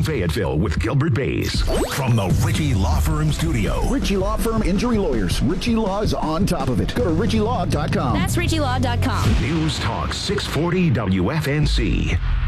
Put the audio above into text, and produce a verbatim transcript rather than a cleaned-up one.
Fayetteville with Gilbert Bays. From the Ritchie Law Firm Studio. Ritchie Law Firm Injury Lawyers. Ritchie Law is on top of it. Go to ritchie law dot com. That's ritchie law dot com. News Talk six forty W F N C.